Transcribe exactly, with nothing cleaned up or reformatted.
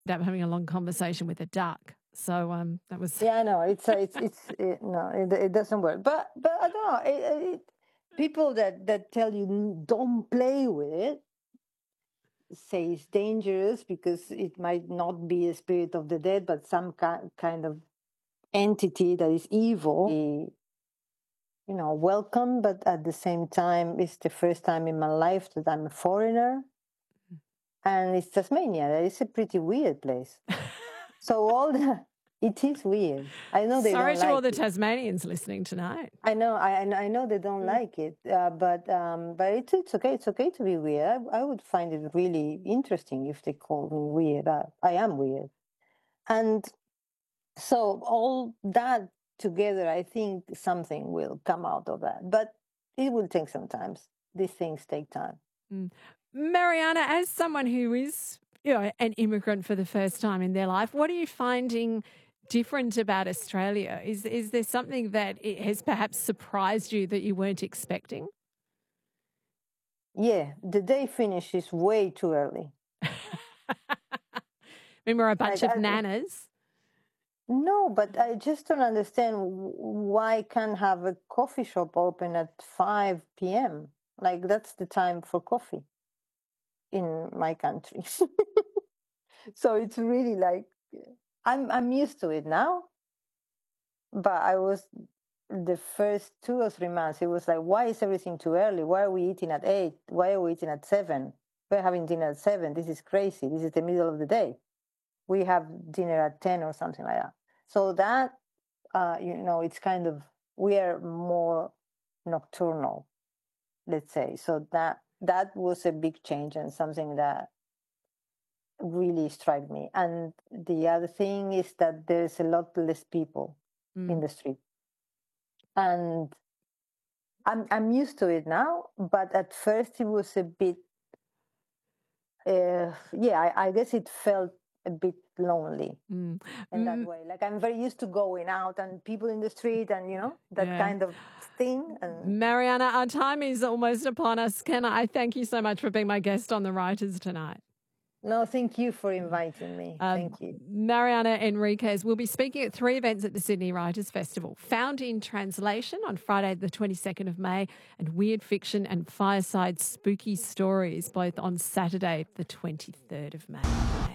up having a long conversation with a duck. So um, that was Yeah, I know. It's uh, it's it's it, no, it, it doesn't work. But but I don't know. It, it, people that that tell you "N- don't play with it say it's dangerous because it might not be a spirit of the dead, but some ki- kind of entity that is evil. Be, you know, welcome, but at the same time, it's the first time in my life that I'm a foreigner, and it's Tasmania. It's a pretty weird place. So all the it is weird. I know they sorry don't to all like the it. Tasmanians listening tonight. I know, I I know I know they don't Mm. like it, uh, but um, but it's it's okay. It's okay to be weird. I, I would find it really interesting if they called me weird. I, I am weird, and so all that together, I think something will come out of that. But it will take some time. These things take time. Mm. Mariana, as someone who is, you know, an immigrant for the first time in their life, what are you finding different about Australia? Is is there something that it has perhaps surprised you that you weren't expecting? Yeah, the day finish is way too early. I mean, we're a bunch Like of I, nanas. no, but I just don't understand w- why I can't have a coffee shop open at five p m. Like that's the time for coffee in my country. So it's really like I'm I'm used to it now, but I was the first two or three months. It was like, why is everything too early? Why are we eating at eight? Why are we eating at seven? We're having dinner at seven. This is crazy. This is the middle of the day. We have dinner at ten or something like that. So that uh, you know, it's kind of we are more nocturnal, let's say. So that that was a big change and something that really struck me. And the other thing is that there's a lot less people in Mm. the street, and I'm I'm used to it now. But at first, it was a bit, uh, yeah. I, I guess it felt a bit lonely Mm. in that Mm, way. Like I'm very used to going out and people in the street and you know that yeah. kind of thing. And Mariana, our time is almost upon us. Can I thank you so much for being my guest on The Writers tonight? no, thank you for inviting me. Um, Thank you. Mariana Enriquez will be speaking at three events at the Sydney Writers Festival. Found in Translation on Friday, the twenty-second of May, and Weird Fiction and Fireside Spooky Stories, both on Saturday, the twenty-third of May.